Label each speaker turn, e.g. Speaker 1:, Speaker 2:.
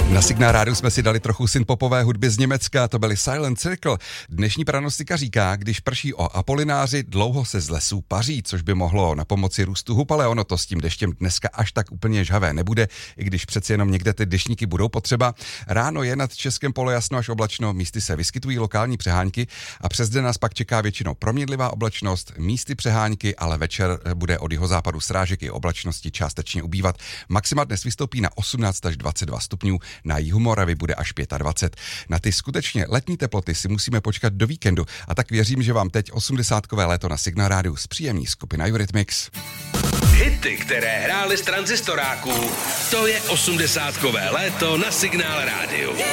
Speaker 1: Na Signál Rádiu jsme si dali trochu synthpopové hudby z Německa, to byly Silent Circle. Dnešní pranostika říká, když prší o Apolináři, dlouho se z lesů paří, což by mohlo na pomoci růstu hub, ale ono to s tím deštěm dneska až tak úplně žhavé nebude, i když přeci jenom někde ty deštníky budou potřeba. Ráno je nad Českém polojasno až oblačno, místy se vyskytují lokální přehánky a přes den nás pak čeká většinou proměnlivá oblačnost, místy přehánky, ale večer bude od jihozápadu srážek i oblačnosti částečně ubývat. Maxima dnes vystoupí na 18 až 22 stupňů. Na jihu Moravy bude až 25. Na ty skutečně letní teploty si musíme počkat do víkendu a tak věřím, že vám teď 80kové léto na Signál Rádiu zpříjemní skupina Eurythmics.
Speaker 2: Hity, které hrály z tranzistoráků, to je 80kové léto na Signál Rádiu.